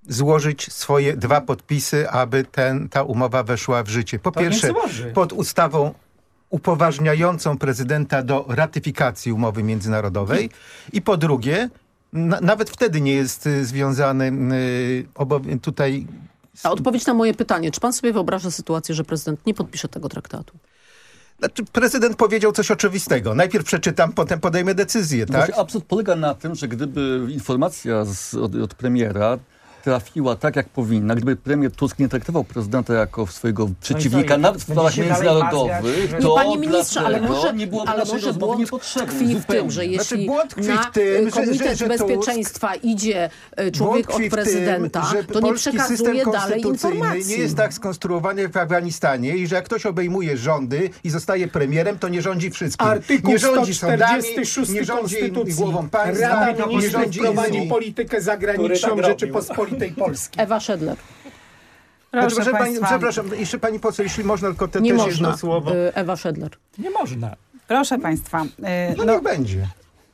złożyć swoje 2 podpisy, aby ta umowa weszła w życie. Po pierwsze, pod ustawą upoważniającą prezydenta do ratyfikacji umowy międzynarodowej i po drugie, nawet wtedy nie jest związany tutaj... A odpowiedź na moje pytanie. Czy pan sobie wyobraża sytuację, że prezydent nie podpisze tego traktatu? Znaczy, prezydent powiedział coś oczywistego. Najpierw przeczytam, potem podejmę decyzję, tak? Absurd polega na tym, że gdyby informacja od premiera trafiła tak, jak powinna, gdyby premier Tusk nie traktował prezydenta jako swojego przeciwnika, nawet w sprawach międzynarodowych, to panie ministrze, ale może błąd tkwi w tym, że jeśli na Komitet Bezpieczeństwa idzie człowiek od prezydenta, to nie przekazuje dalej informacji. Nie jest tak skonstruowany jak w Afganistanie i że jak ktoś obejmuje rządy i zostaje premierem, to nie rządzi wszystkim. Nie rządzi sądami, nie rządzi głową państwa, Rada nie rządzi prowadzi politykę zagraniczną Rzeczypospolitej Polski. Ewa Szedler. Proszę państwa. Przepraszam, jeszcze pani poseł, jeśli można, tylko nie też można, jedno słowo. Ewa Szedler. Nie można. Proszę państwa. Niech będzie.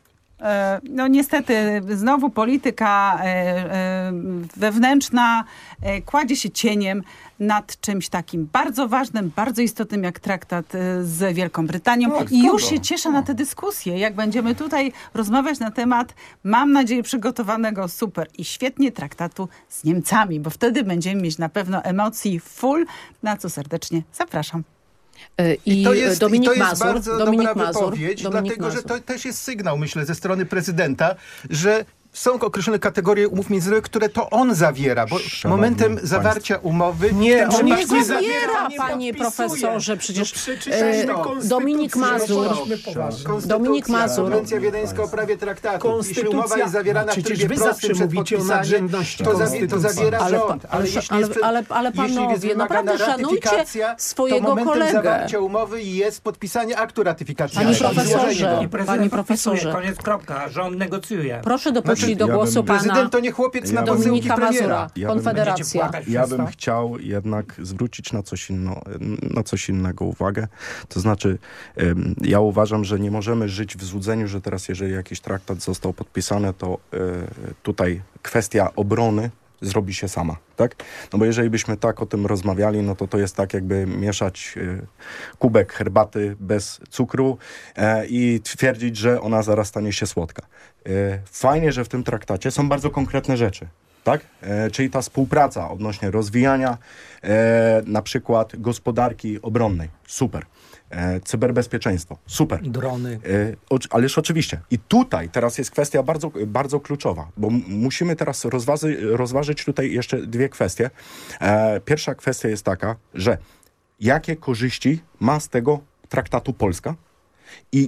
No niestety znowu polityka wewnętrzna kładzie się cieniem nad czymś takim bardzo ważnym, bardzo istotnym jak traktat z Wielką Brytanią. I już się cieszę na tę dyskusję. Jak będziemy tutaj rozmawiać na temat, mam nadzieję, przygotowanego super i świetnie traktatu z Niemcami, bo wtedy będziemy mieć na pewno emocji full, na co serdecznie zapraszam. I to jest bardzo dobra Mazur, wypowiedź, dlatego że to też jest sygnał, myślę, ze strony prezydenta, że są określone kategorie umów międzynarodowych, które to on zawiera, bo momentem zawarcia umowy... on nie zawiera, panie profesorze, przecież Dominik Mazur... Konwencja wiedeńska o prawie traktatu. Jeśli umowa jest zawierana w trybie prostym przed podpisaniem, to zawiera rząd. Ale panowie, naprawdę szanujcie swojego kolegę. Momentem zawarcia umowy jest podpisanie aktu ratyfikacyjnego. Panie profesorze. Koniec, kropka. Rząd negocjuje. Proszę dopuścić do głosu pana prezydent to nie chłopiec na Dominika Mazura, Konfederacja. Ja bym chciał jednak zwrócić na coś innego uwagę. To znaczy, ja uważam, że nie możemy żyć w złudzeniu, że teraz jeżeli jakiś traktat został podpisany, to tutaj kwestia obrony zrobi się sama, tak? No bo jeżeli byśmy tak o tym rozmawiali, no to jest tak jakby mieszać kubek herbaty bez cukru i twierdzić, że ona zaraz stanie się słodka. Fajnie, że w tym traktacie są bardzo konkretne rzeczy, tak? Czyli ta współpraca odnośnie rozwijania na przykład gospodarki obronnej. Super. Cyberbezpieczeństwo. Super. Drony. Ależ oczywiście. I tutaj teraz jest kwestia bardzo, bardzo kluczowa, bo musimy teraz rozważyć tutaj jeszcze 2 kwestie. Pierwsza kwestia jest taka, że jakie korzyści ma z tego traktatu Polska i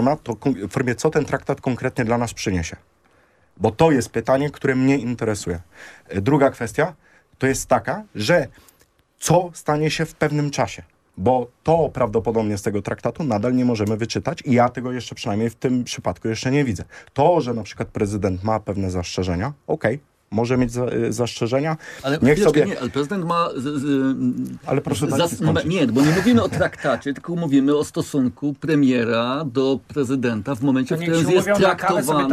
co ten traktat konkretnie dla nas przyniesie. Bo to jest pytanie, które mnie interesuje. Druga kwestia to jest taka, że co stanie się w pewnym czasie. Bo to prawdopodobnie z tego traktatu nadal nie możemy wyczytać i ja tego jeszcze przynajmniej w tym przypadku jeszcze nie widzę. To, że na przykład prezydent ma pewne zastrzeżenia, może mieć zastrzeżenia. Ale ale prezydent ma... ale proszę nie, bo nie mówimy o traktacie, tylko mówimy o stosunku premiera do prezydenta w momencie, w którym jest traktowany.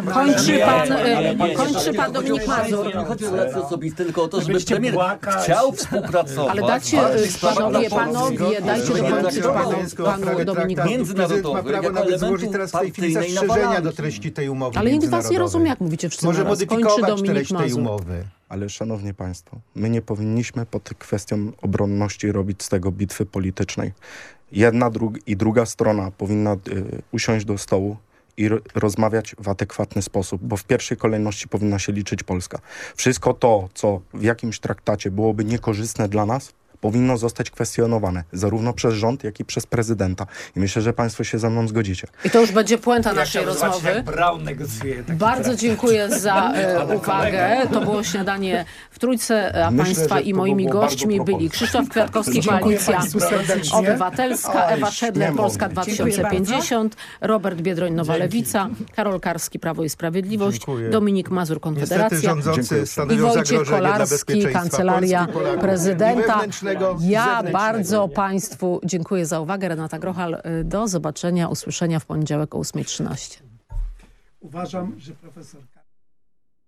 Kończy pan Dominik Mazur. Nie chodzi o relacje osobiste, tylko o to, żeby premier chciał współpracować. Ale dajcie panowie, dajcie dokończyć panu Dominikowi. Prezydent ma prawo nawet złożyć teraz w tej chwili zastrzeżenia do treści tej umowy ale nikt was nie rozumie, jak mówicie wszyscy może naraz. modyfikować treść tej umowy. Ale szanowni państwo, my nie powinniśmy pod kwestią obronności robić z tego bitwy politycznej. Jedna i druga strona powinna usiąść do stołu i rozmawiać w adekwatny sposób, bo w pierwszej kolejności powinna się liczyć Polska. Wszystko to, co w jakimś traktacie byłoby niekorzystne dla nas, powinno zostać kwestionowane zarówno przez rząd, jak i przez prezydenta. I myślę, że państwo się ze mną zgodzicie. I to już będzie puenta naszej rozmowy. Brown negocjuje. Bardzo dziękuję za uwagę. To było śniadanie w Trójce, a państwa i moimi gośćmi byli Krzysztof Kwiatkowski, Koalicja Obywatelska, Ewa Szedler, Polska 2050, Robert Biedroń, Nowa Lewica, Karol Karski, Prawo i Sprawiedliwość, Dominik Mazur, Konfederacja i Wojciech Kolarski, Kancelaria Prezydenta. Ja bardzo państwu dziękuję za uwagę. Renata Grochal, do zobaczenia, usłyszenia w poniedziałek o 8:13. Uważam, że profesor